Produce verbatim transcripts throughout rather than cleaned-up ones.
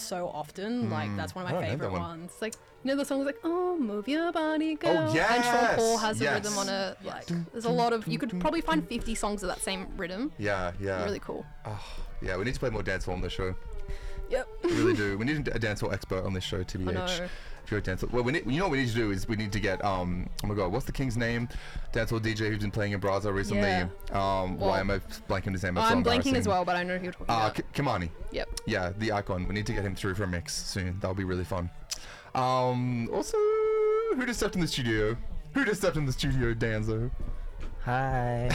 so often. Mm, like that's one of my favorite one. ones. Like you know the song's like oh move your body girl. Oh yes. And Sean Paul has yes. a rhythm on it. Like there's a lot of you could probably find fifty songs of that same rhythm. Yeah, yeah. Really cool. Oh, yeah, we need to play more dancehall on this show. Yep. We really do. We need a dancehall expert on this show, T B H. I know. If you're a dancehall, well, we need, you know what we need to do is we need to get um. Oh my God, what's the king's name? Dancehall D J who's been playing in Brazza recently. Yeah. Um, well, why am I blanking his name? Oh, so I'm blanking as well, but I know who you're talking uh, about. K- Kimani. Yep. Yeah, the icon. We need to get him through for a mix soon. That'll be really fun. Um, also, who just stepped in the studio? Who just stepped in the studio, Danzo? Hi.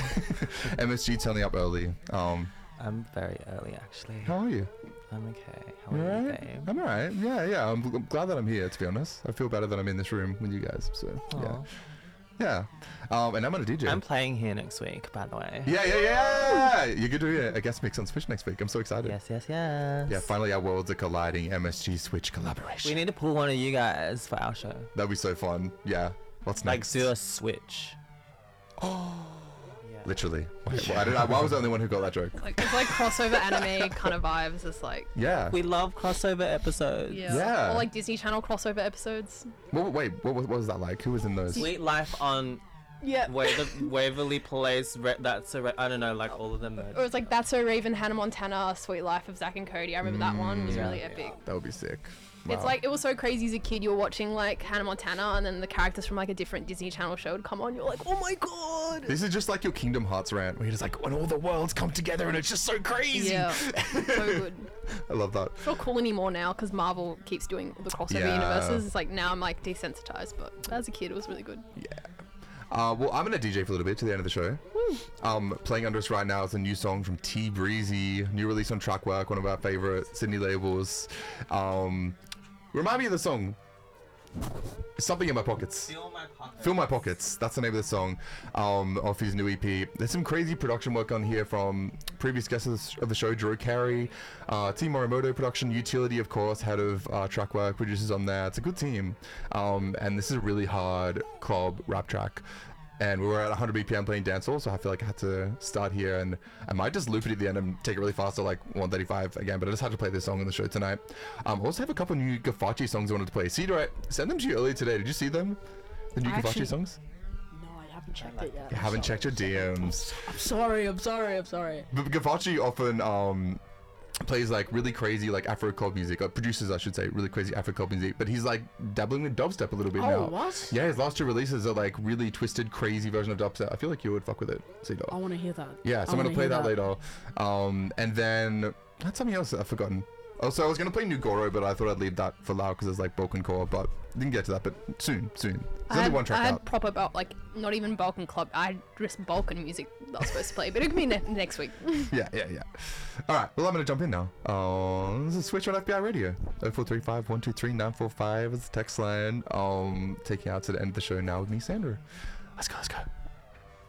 M S G turning up early. Um, I'm very early actually. How are you? I'm okay. How you are all you, right? babe? I'm alright. Yeah, yeah. I'm, I'm glad that I'm here, to be honest. I feel better that I'm in this room with you guys. So, Aw. yeah. Yeah. Um, and I'm on a D J. I'm playing here next week, by the way. Yeah, yeah, yeah. You're going to do a guest mix on Switch next week. I'm so excited. Yes, yes, yes. Yeah, finally our worlds are colliding. M S G Switch collaboration. We need to pull one of you guys for our show. That'd be so fun. Yeah. What's Like next? do a switch. Oh. Literally. Why, why, did I, why was I the only one who got that joke? Like it's like crossover anime kind of vibes. It's like Yeah. We love crossover episodes. yeah. Yeah. Or like Disney Channel crossover episodes. What, wait, what, was- what was that like? Who was in those? Sweet Life on Yeah. Waver- Waverly Place. Re- that's a re- I don't know, like all of them. Or it was like That's So Raven, Hannah Montana, Sweet Life of Zack and Cody. I remember that one was Yeah. really epic. That would be sick. It's Wow. like it was so crazy as a kid. You were watching like Hannah Montana, and then the characters from like a different Disney Channel show would come on. You're like, oh my god. This is just like your Kingdom Hearts rant, where you're just like, when all the worlds come together and it's just so crazy. Yeah, so good. I love that. It's not cool anymore now because Marvel keeps doing the crossover Yeah. universes. It's like now I'm like desensitized, but as a kid it was really good. Yeah. Uh, well, I'm gonna D J for a little bit to the end of the show. Woo. Um, playing under us right now is a new song from T Breezy, new release on Trackwork, one of our favorite Sydney labels. Um, remind me of the song. Something in my pockets. Fill my pockets. Fill My Pockets. That's the name of the song. Um, off his new E P. There's some crazy production work on here from previous guests of the sh- of the show, Drew Carey, uh, Team Morimoto production, Utility, of course, head of uh, Trackwork, producers on there. It's a good team. Um, and this is a really hard club rap track. And we were at one hundred B P M playing dancehall, so I feel like I had to start here, and I might just loop it at the end and take it really fast, so like one thirty-five again, but I just had to play this song on the show tonight. Um, I also have a couple new Gafachi songs I wanted to play. See, do I send them to you earlier today? Did you see them? The new I Gafachi actually- songs? No, I haven't checked it yet. You I'm haven't sorry. checked your D Ms. I'm sorry, I'm sorry, I'm sorry. But Gafachi often um, plays like really crazy like Afro club music, or produces I should say, really crazy Afro club music, but he's like dabbling with dubstep a little bit Oh, now. what? Yeah, his last two releases are like really twisted, crazy version of dubstep. I feel like you would fuck with it, C-Dog. I want to hear that. Yeah, so I I'm gonna wanna play hear that, later. Um, and then that's something else that I've forgotten. Also, I was gonna play New Goro, but I thought I'd leave that for now because it's like Balkan Core, but didn't get to that. But soon, soon. There's I only had, one track I had out. proper Bal- like not even Balkan Club. I had just Balkan music that I was supposed to play, but it could be ne- next week. Yeah, yeah, yeah. All right, well, I'm gonna jump in now. Um, this is Switch on F B I Radio. oh four three five, one two three, nine four five is the text line. Um, taking out to the end of the show now with me, Sandra. Let's go, let's go.